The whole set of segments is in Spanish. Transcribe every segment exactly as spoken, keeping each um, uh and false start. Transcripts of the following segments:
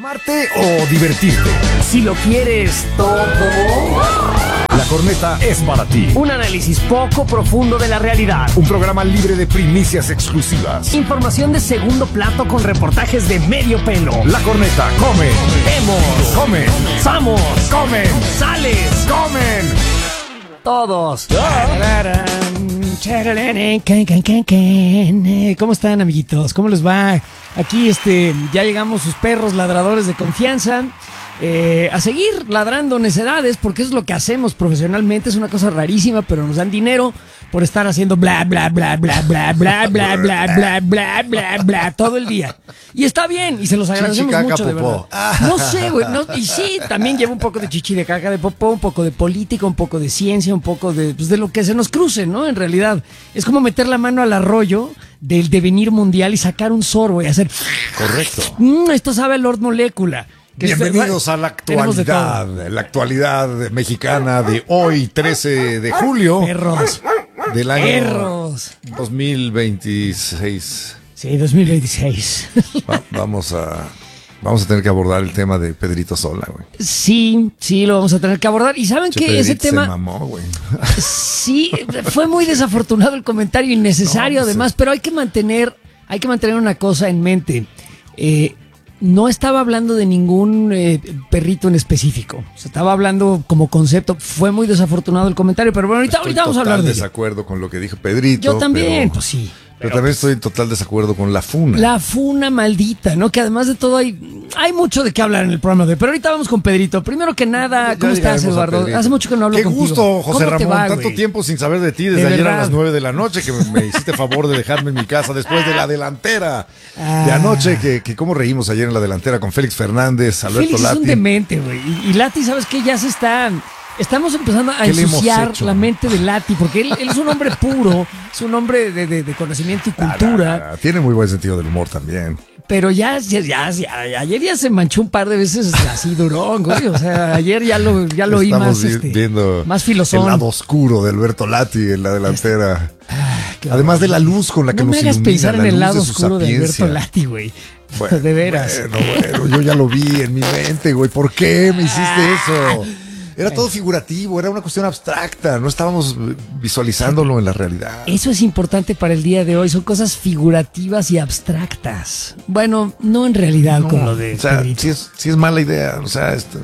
¿Marte o divertirte? Si lo quieres todo, La Corneta es para ti. un análisis poco profundo de la realidad. Un programa libre de primicias exclusivas. Información de segundo plato con reportajes de medio pelo. La Corneta come, Vemos, come, vamos, comen, sales, comen. todos. ¿Cómo están, amiguitos? ¿Cómo les va? Aquí este, ya llegamos sus perros ladradores de confianza. Eh, a seguir ladrando necedades, porque eso es lo que hacemos profesionalmente. Es una cosa rarísima, pero nos dan dinero por estar haciendo bla, bla, bla, bla, bla, bla, bla, bla, bla, bla, bla, bla, todo el día. Y está bien, y se los agradecemos Chichi, caca, mucho, de popó. verdad. No sé, güey, no, y sí, también lleva un poco de chichi de caca de popó, un poco de política, un poco de ciencia, un poco de, pues, de lo que se nos cruce, ¿no? En realidad, es como meter la mano al arroyo del devenir mundial y sacar un sorbo y hacer... Correcto. Mmm, esto sabe a Lord Molécula. Que Bienvenidos es, a la tenemos de todo. actualidad, la actualidad mexicana de hoy, trece de julio Perros. del año Perros. dos mil veintiséis. Sí, dos mil veintiséis. Va- vamos a vamos a tener que abordar el tema de Pedrito Sola, güey. Sí, sí, lo vamos a tener que abordar. Y saben Che, que ese Pedrito tema... se mamó, güey. Sí, fue muy desafortunado el comentario, innecesario No, pues, además, pero hay que mantener, hay que mantener una cosa en mente. Eh, no estaba hablando de ningún eh, perrito en específico. Se estaba hablando como concepto. Fue muy desafortunado el comentario, pero bueno, ahorita, Estoy ahorita vamos a total hablar de ello. desacuerdo con lo que dijo Pedrito. Yo también, pero, pues sí. Pero también estoy en total desacuerdo con la funa. La funa maldita, ¿no? Que además de todo hay, hay mucho de qué hablar en el programa de hoy. Pero ahorita vamos con Pedrito. Primero que nada, Ya ¿cómo estás, llegaremos a Eduardo? Pedrito. Hace mucho que no hablo Qué contigo. gusto, José ¿Cómo te Ramón. va, Tanto güey? tiempo sin saber de ti desde De ayer verdad. a las nueve de la noche que me, me hiciste favor de dejarme en mi casa después de la delantera Ah. de anoche. Que, que cómo reímos ayer en la delantera con Félix Fernández, Alberto Félix es un Lati. demente, güey. Y, y Lati, ¿sabes qué? Ya se está... Estamos empezando a ¿Qué le hemos ensuciar hecho? la mente de Lati, porque él, él es un hombre puro, es un hombre de, de- de conocimiento y cultura, Ah, tiene muy buen sentido del humor también. pero ya, ya, ya, ya- ayer ya se manchó un par de veces así durón, güey. O sea, ayer ya lo, ya lo oí Estamos más, vi- este, viendo más filosón. el lado oscuro de Alberto Lati en la delantera. Qué Además de la luz con la que No me nos hagas ilumina, pensar en la el luz lado de su oscuro de sapiencia. Alberto Lati, güey. Bueno, de veras. Bueno, bueno, yo ya lo vi en mi mente, güey. ¿Por qué me hiciste eso? Era todo figurativo, era una cuestión abstracta. No estábamos visualizándolo en la realidad. Eso es importante para el día de hoy. Son cosas figurativas y abstractas. Bueno, no en realidad No, con lo de o sea, Pedrito. sí es, sí es mala idea. O sea, esto-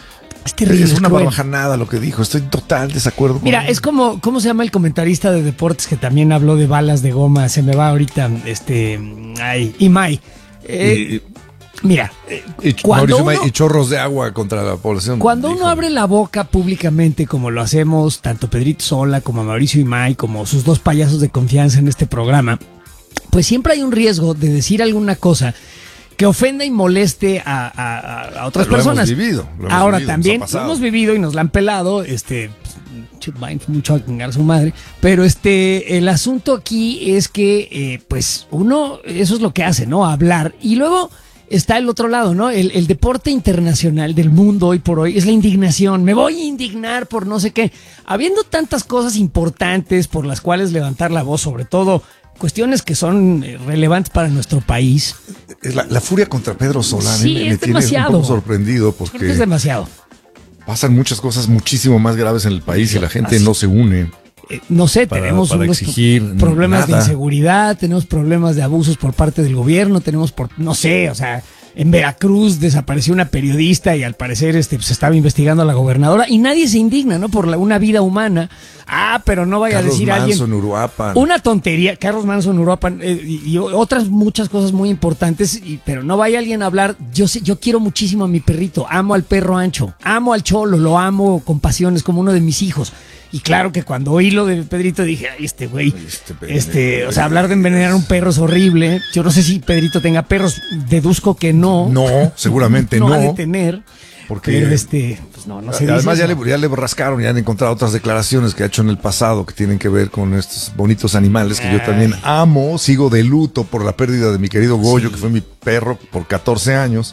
Es terrible. es una cruel. barbajanada lo que dijo. Estoy en total desacuerdo con Mira, es como, ¿cómo se llama el comentarista de deportes que también habló de balas de goma? Se me va ahorita, este, ay, Imai. Eh, mira, eh, Y, cuando Mauricio May, uno- y chorros de agua contra la población. Cuando uno Híjole. abre la boca públicamente, como lo hacemos tanto Pedrito Sola como Mauricio Imay, como sus dos payasos de confianza en este programa, pues siempre hay un riesgo de decir alguna cosa que ofenda y moleste a, a- a otras Lo hemos personas. vivido, lo hemos Ahora vivido, también nos ha lo pasado. hemos vivido y nos la han pelado, este, chut, mucho a chingar a su madre, pero este, el asunto aquí es que, eh, pues, uno, eso es lo que hace, ¿no? Hablar. Y luego está el otro lado, ¿no? El, el deporte internacional del mundo hoy por hoy es la indignación. Me voy a indignar por no sé qué. Habiendo tantas cosas importantes por las cuales levantar la voz, sobre todo cuestiones que son eh, relevantes para nuestro país. Es La, la furia contra Pedro Solá a mí Sí, me, es me tiene demasiado. un poco sorprendido Creo que es porque demasiado. pasan muchas cosas muchísimo más graves en el país y la gente Así. no se une. Eh, no sé, Para- tenemos para unos exigir problemas de nada. inseguridad, tenemos problemas de abusos por parte del gobierno, tenemos por, no sé, o sea, en Veracruz desapareció una periodista y al parecer este, pues, se estaba investigando a la gobernadora y nadie se indigna, ¿no? Por la- una vida humana. Ah, pero no vaya Carlos a decir Manso alguien. en Uruapan. Una tontería, Carlos Manson, Uruapan eh, y, y otras muchas cosas muy importantes, y- pero no vaya alguien a hablar. Yo sé, yo quiero muchísimo a mi perrito, amo al perro ancho, amo al cholo, lo amo con pasión, es como uno de mis hijos. Y claro que cuando oí lo de Pedrito dije, ay, este güey, Ay, este este, pendejo. o sea, hablar de envenenar a un perro es horrible. Yo no sé si Pedrito tenga perros, deduzco que no. No, seguramente no. no. ha de tener. Porque- Pero este, pues no, no se dice Además ya eso. le, ya le rascaron, ya han encontrado otras declaraciones que ha hecho en el pasado que tienen que ver con estos bonitos animales que yo Ay. también amo. Sigo de luto por la pérdida de mi querido Goyo, Sí. que fue mi perro por catorce años.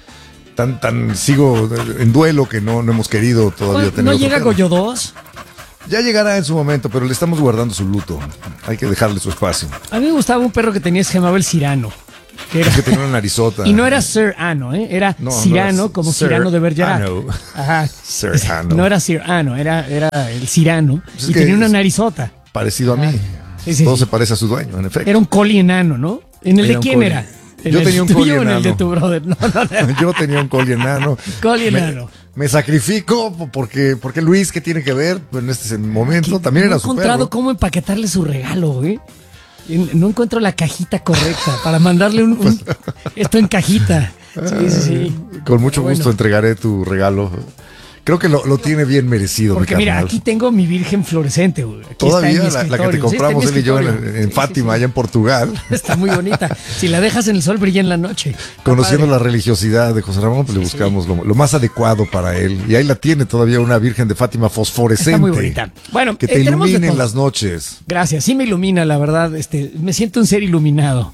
Tan, tan sigo en duelo que no, no hemos querido todavía tener ¿No otro llega perro. Goyo dos? Ya llegará en su momento, pero le estamos guardando su luto. Hay que dejarle su espacio. A mí me gustaba un perro que tenía, se llamaba el Cirano. Que era, es que tenía una narizota. y no era Sir Ano, ¿eh? Era No, no Cyrano, era como Sir Cyrano de Bergerac. Ano. Ajá. Sir Ano. No era Sir Ano, era, era el Cyrano. Pues es y que tenía una es narizota. Parecido a mí. Sí, sí, Todo sí. se parece a su dueño, en efecto. Era un coli enano, ¿no? ¿En el Era de un quién coli. era? ¿En Yo el tenía un tuyo coli o en el de enano. tu brother? No, no, no. Yo tenía un coli enano. Coli Me- enano. Me, sacrifico porque, porque Luis, ¿qué tiene que ver? Pues en este momento también no era he su encontrado perro. cómo empaquetarle su regalo, güey. Y No encuentro la cajita correcta para mandarle un, un- esto en cajita. Sí, sí, sí. Con mucho Bueno. gusto entregaré tu regalo. Creo que lo, lo tiene bien merecido, Porque mi mira, carnal. aquí tengo mi virgen fluorescente, güey. Aquí Todavía está en mi la, la que te escritorio. Sí, compramos está él y yo en, escritorio. en Sí, sí, Fátima, sí. allá en Portugal, Está muy bonita. Si la dejas en el sol, brilla en la noche. Está conociendo padre. la religiosidad de José Ramón, pues le buscamos lo, lo más adecuado para él. Y ahí la tiene todavía una Virgen de Fátima fosforescente. Está muy bonita. Bueno, que eh, te tenemos de ilumine en todo. las noches. Gracias, sí me ilumina, la verdad. Este, me siento un ser iluminado.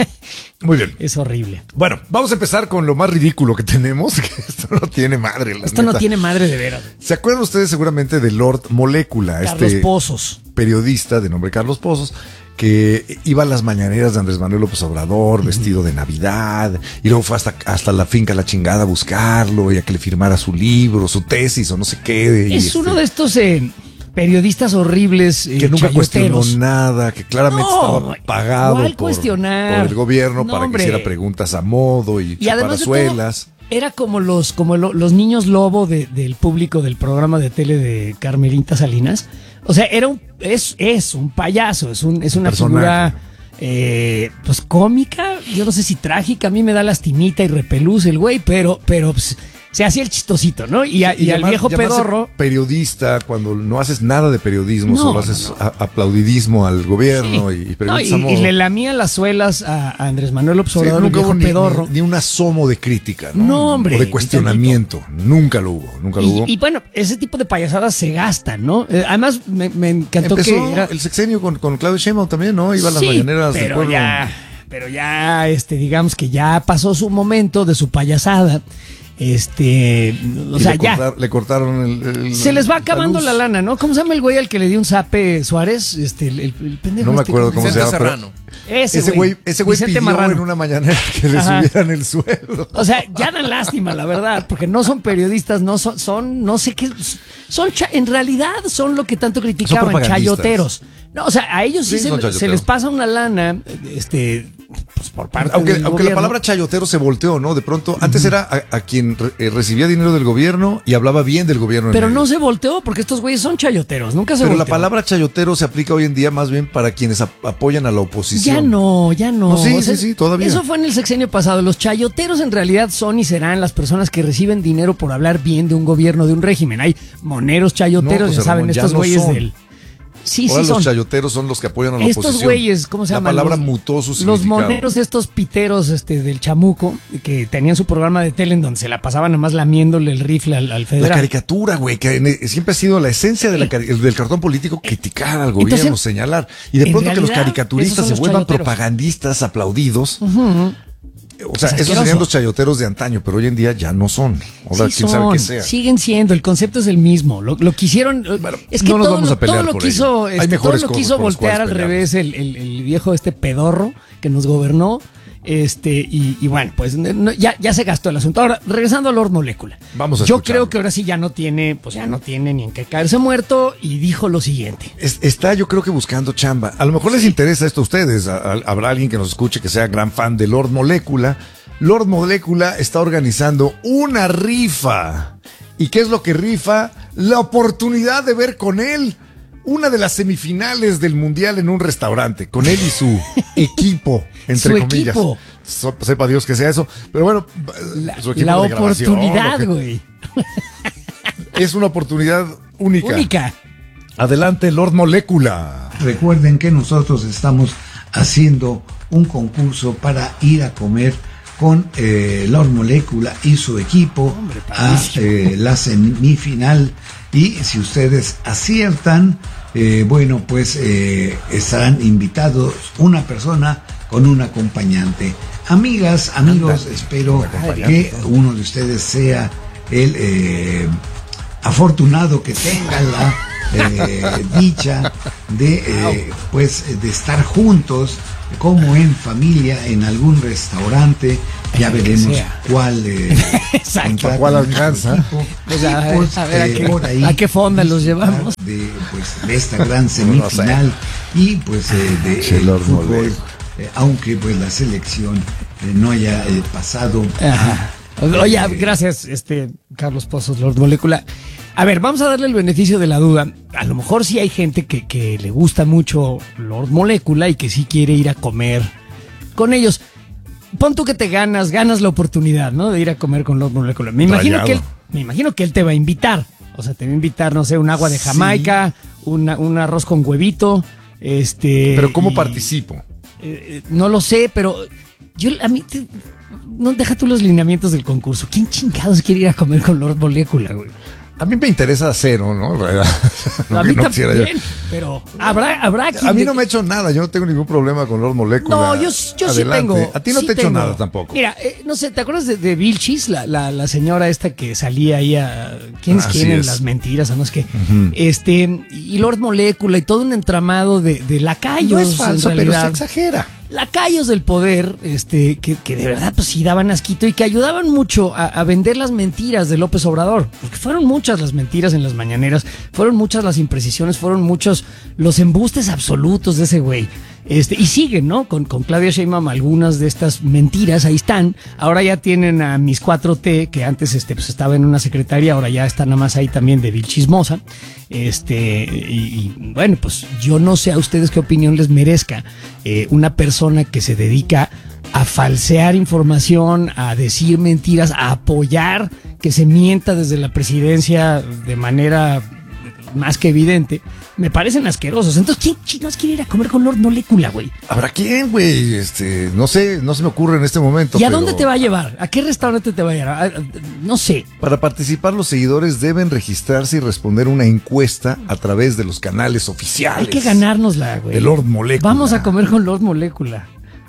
Muy bien. Es horrible. Bueno, vamos a empezar con lo más ridículo que tenemos, que esto no tiene madre. La Esto no neta. tiene madre de veras. ¿Se acuerdan ustedes seguramente de Lord Molécula? Carlos este Pozos. periodista de nombre Carlos Pozos, que iba a las mañaneras de Andrés Manuel López Obrador, vestido de Navidad, y luego fue hasta, hasta la finca La Chingada a buscarlo y a que le firmara su libro, su tesis o no sé qué. y Es este, uno de estos eh, periodistas horribles eh, que nunca cuestionó chayoteros. nada, que claramente No, estaba pagado ¿cuál por, cuestionar? por el gobierno No, para hombre. que hiciera preguntas a modo y, Y además de todo, chuparazuelas. era como los como lo- los niños lobo de- del público del programa de tele de Carmelita Salinas. O sea, era un es es un payaso, es un es una Personaje. figura eh, pues cómica, yo no sé si trágica, a mí me da lastimita y repelús el güey, pero pero pues, se hacía el chistosito, ¿no? Y, a- y al llamar- viejo llamarse pedorro periodista cuando no haces nada de periodismo, No, solo no, haces no. a- aplaudidismo al gobierno Sí. y, y No, preguntas y, a y modo. le lamía las suelas a, a Andrés Manuel López Sí, Obrador, el nunca viejo hubo ni, pedorro. ni- ni un asomo de crítica, ¿no? No, hombre, O de ni cuestionamiento. Nunca lo hubo, nunca lo hubo. Y, y bueno, ese tipo de payasadas se gastan, ¿no? Eh, además, me, me encantó Empezó que era... el sexenio con, con Claudio Sheinbaum también, ¿no? Iba a las Sí, mañaneras del pero pueblo. ya, pero ya, este, digamos que ya pasó su momento de su payasada. Este, o Y sea, le, ya. cortar- le cortaron el, el- Se les va acabando luz. la, lana, ¿no? ¿Cómo se llama el güey al que le dio un zape Suárez? Este, el, el- el pendejo. No me este, acuerdo cómo se Vicente llama. pero Serrano. Ese, Ese güey, ese güey Vicente pidió Marrano. en una mañanera que le Ajá. subieran el sueldo. O sea, ya dan lástima, la verdad, porque no son periodistas, no son, son no sé qué, son, cha- en realidad son lo que tanto criticaban, propagandistas. chayoteros. No, o sea, a ellos sí, Sí, se, son se chayoteros. les pasa una lana, este, pues por parte Aunque, del aunque la gobierno. palabra chayotero se volteó, ¿no? De pronto, antes era a, a quien re- eh, recibía dinero del gobierno y hablaba bien del gobierno. en Pero medio. no se volteó porque estos güeyes son chayoteros, nunca se Pero la volteó. palabra chayotero se aplica hoy en día más bien para quienes ap- apoyan a la oposición. Ya no, ya no. No, sí, sí, sí, todavía. Eso fue en el sexenio pasado. Los chayoteros en realidad son y serán las personas que reciben dinero por hablar bien de un gobierno, de un régimen. Hay moneros chayoteros, No, José ya saben, Ramón, ya estos no güeyes son. del... Sí, Ahora sí los son. chayoteros son los que apoyan a la Estos oposición. güeyes, ¿cómo se La llaman? palabra Los- mutó su Los significado. moneros, estos piteros este, del chamuco, que tenían su programa de tele en donde se la pasaban nomás lamiéndole el rifle al, al La federal. caricatura, güey, que en- siempre ha sido la esencia de la cari- del cartón político, criticar al gobierno, Entonces, señalar. Y de en pronto que los realidad, caricaturistas esos son se los vuelvan chayoteros. propagandistas aplaudidos. O sea, Es esos asqueroso. serían los chayoteros de antaño, pero hoy en día ya no son. Ahora, Sí quién sabe son, qué sea. siguen siendo, el concepto es el mismo. Lo, lo quisieron, es que no nos todo, vamos lo- a pelear todo lo por quiso, ello. Hay este, todo mejores lo cosas quiso por las voltear cuales al pelearnos. revés el, el- el viejo este pedorro que nos gobernó. Este, y, y bueno, pues no, ya, ya se gastó el asunto. Ahora, regresando a Lord Molécula. Vamos a Yo escucharlo. creo que ahora sí ya no tiene, pues ya no tiene ni en qué caerse muerto, y dijo lo siguiente. Es- está yo creo que buscando chamba. A lo mejor les interesa esto a ustedes. A- a- habrá alguien que nos escuche que sea gran fan de Lord Molécula. Lord Molécula está organizando una rifa. ¿Y qué es lo que rifa? La oportunidad de ver con él una de las semifinales del Mundial en un restaurante, con él y su equipo, entre Su comillas. equipo. So- sepa Dios que sea eso. Pero bueno, La, su equipo la de grabación, oportunidad, lo que- güey. Es una oportunidad única. Única. Adelante, Lord Molécula. Recuerden que nosotros estamos haciendo un concurso para ir a comer con eh, Lord Molécula y su equipo Hombre, a padrísimo. eh, la semifinal, y si ustedes aciertan, eh, bueno, pues eh, estarán invitados una persona con un acompañante. Amigas, amigos, Ándale, espero un acompañante, que uno de ustedes sea el eh, afortunado que tenga la eh, dicha de eh, pues de estar juntos como en familia, en algún restaurante, ya El que veremos sea. cuál eh, Exacto. contrata ¿Cuál nuestro alcanza? equipo. Pues a Y, ver, pues, a ver, ¿a eh, qué- por ahí a qué fonda los disfrutar llevamos? de, pues, de esta gran semifinal y pues eh, de Che, el Lord fútbol, Molecular. eh, aunque pues la selección eh, no haya eh, pasado. Ajá. a, Oye, eh, gracias, este Carlos Pozos, Lord Molécula. A ver, vamos a darle el beneficio de la duda. A lo mejor sí hay gente que, que le gusta mucho Lord Molécula y que sí quiere ir a comer con ellos. Pon tú que te ganas, ganas la oportunidad, ¿no? De ir a comer con Lord Molécula. Me imagino Rayado. que él, me imagino que él te va a invitar. O sea, te va a invitar, no sé, un agua de Sí. Jamaica, una- un arroz con huevito, este. Pero ¿cómo y- participo? eh, no lo sé, pero yo a mí te- no deja tú los lineamientos del concurso. ¿Quién chingados quiere ir a comer con Lord Molécula, güey? A mí me interesa cero, ¿no? No a que mí no quisiera yo. también, pero habrá, habrá quien A mí de- no me ha hecho nada, yo no tengo ningún problema con Lord Molecula. No, yo, yo sí Adelante. tengo. A ti no sí te ha hecho tengo. nada tampoco. Mira, eh, no sé, ¿te acuerdas de, de Vilchis, la, la, la señora esta que salía ahí a quiénes Así quieren es. las mentiras o no es que este y Lord Molécula y todo un entramado de, de lacayos. No es falso, en pero se realidad. exagera. Lacayos del poder, este, que, que de verdad pues sí daban asquito y que ayudaban mucho a, a vender las mentiras de López Obrador, porque fueron muchas las mentiras en las mañaneras, fueron muchas las imprecisiones, fueron muchos los embustes absolutos de ese güey. Este, y siguen, ¿no? Con, con Claudia Sheinbaum algunas de estas mentiras, ahí están. Ahora ya tienen a mis cuatro T, que antes este, pues estaba en una secretaría, ahora ya está nada más ahí también de Vil Chismosa. Este, y, y, bueno, pues yo no sé a ustedes qué opinión les merezca eh, una persona que se dedica a falsear información, a decir mentiras, a apoyar que se mienta desde la presidencia de manera más que evidente. Me parecen asquerosos. Entonces, ¿quién chinos quiere ir a comer con Lord Molécula, güey? ¿Habrá quién, güey? Este, no sé, no se me ocurre en este momento. ¿Y a pero dónde te va a llevar? ¿A qué restaurante te va a llevar? A- a- No sé. Para participar, los seguidores deben registrarse y responder una encuesta a través de los canales oficiales. Hay que ganárnosla, güey. De Lord Molécula. Vamos a comer con Lord Molécula.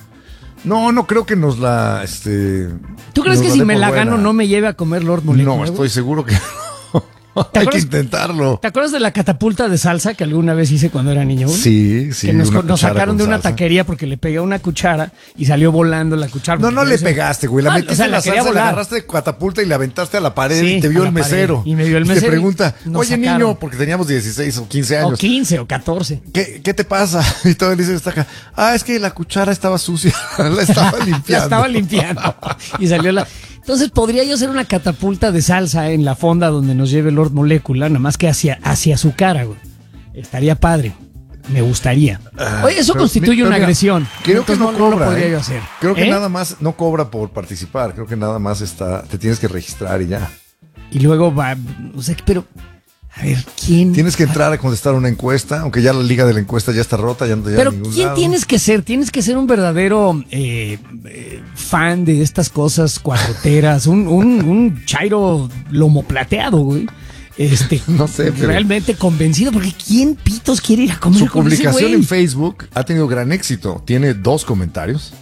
No, no creo que nos la. Este, ¿Tú crees nos que la si dé me por la buena. gano no me lleve a comer Lord Molécula? No, güey? estoy seguro que no. Hay que acuerdas- intentarlo. ¿Te acuerdas de la catapulta de salsa que alguna vez hice cuando era niño? güey? Sí, sí. que nos, una nos cuchara sacaron con de una salsa. taquería porque le pegué una cuchara y salió volando la cuchara. No, no Porque le ese- pegaste, güey. La Ah, metiste o sea, en la la quería salsa, la volar. agarraste de catapulta y la aventaste a la pared Sí, y te a vio la el pared. mesero. Y me vio el te mesero y pregunta, nos oye, sacaron. niño, porque teníamos dieciséis o quince O años. quince o catorce. ¿Qué, ¿Qué te pasa? Y todo él dice, está acá. Ah, es que la cuchara estaba sucia. La estaba limpiando. La estaba limpiando. Y salió la. Entonces podría yo hacer una catapulta de salsa en la fonda donde nos lleve Lord Molécula, nada más que hacia, hacia su cara, güey. Estaría padre. Me gustaría. Oye, eso Pero, constituye pero una mira, agresión. Creo que Entonces no, lo cobra. podría ¿eh? yo hacer. Creo que ¿Eh? nada más no cobra por participar. Creo que nada más está. Te tienes que registrar y ya. Y luego va. O sea, pero. A ver, ¿quién? Tienes que entrar a contestar una encuesta, aunque ya la liga de la encuesta ya está rota, ya no te lleva Pero a ningún ¿quién lado. tienes que ser? Tienes que ser un verdadero eh, eh, fan de estas cosas cuatroteras, un, un, un chairo lomo plateado, güey. Este, No sé, pero- realmente convencido, porque ¿quién pitos quiere ir a comer Su con ese publicación güey? en Facebook ha tenido gran éxito. Tiene dos comentarios.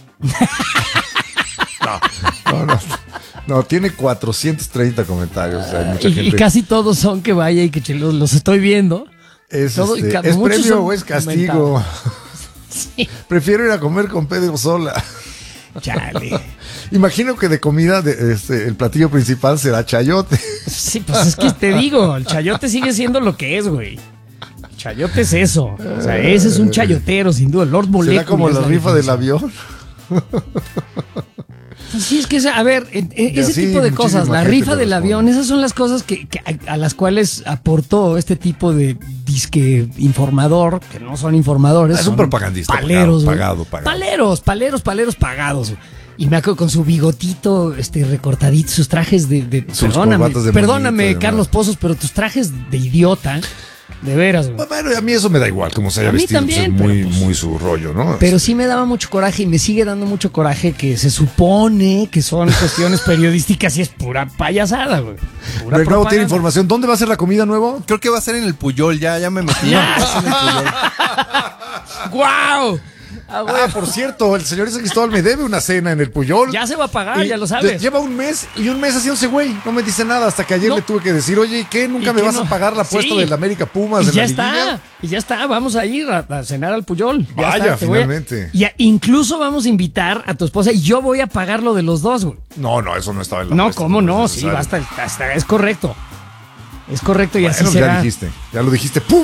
no, no, no. No, tiene cuatrocientos treinta comentarios. O sea, hay mucha Y, y gente. casi todos son que vaya y que che, los, los estoy viendo. ¿Es, todo- y este, ca- ¿es muchos premio son o es castigo? Sí, Prefiero ir a comer con Pedro Sola. chale. Imagino que de comida de, este, el platillo principal será chayote. Sí, pues es que te digo, el chayote sigue siendo lo que es, güey. El chayote es eso. O sea, ese es un chayotero, sin duda. Lord Molécula. Será como es la rifa del definición. avión. Pues sí, es que, esa- a ver, en- en- Y ese así tipo de cosas, muchísima la gente rifa lo del responde. avión, esas son las cosas que, que a, a las cuales aportó este tipo de disque informador, que no son informadores. Es un son propagandista Paleros, güey. pagado, pagado, pagado. Paleros, paleros, paleros pagados. güey. Y me acuerdo con su bigotito, este, recortadito, sus trajes de, de Sus perdóname, corbatas de perdóname, moñito, además. Carlos Pozos, pero tus trajes de idiota, de veras, güey. Bueno, a mí eso me da igual, como se haya A mí vestido. pues, también, es muy, pero, pues, muy su rollo, ¿no? Pero sí me daba mucho coraje y me sigue dando mucho coraje que se supone que son cuestiones periodísticas y es pura payasada, güey. Pura De nuevo tiene propaganda. información. ¿Dónde va a ser la comida nuevo? Creo que va a ser en el Puyol, ya, ya me metí. Va a ser en el Puyol. ¡Guau! Ah, güey. Ah, por cierto, el señor ese Cristóbal me debe una cena en el Puyol. Ya se va a pagar, Y ya lo sabes. Lleva un mes y un mes haciéndose güey. No me dice nada hasta que ayer No. le tuve que decir, oye, ¿qué? ¿Nunca ¿Y me qué vas no? a pagar la apuesta Sí. del América Pumas Y en ya la liguilla? está, y ya está, vamos a ir a, a cenar al Puyol. Ya Vaya, está, te voy a- finalmente. y a- incluso vamos a invitar a tu esposa y yo voy a pagar lo de los dos, güey. No, no, eso no estaba en la No, apuesta, ¿cómo no? es Sí, necesario. basta, hasta, es correcto. Es correcto y así Bueno, ya será. dijiste, ya lo dijiste. ¡Pum!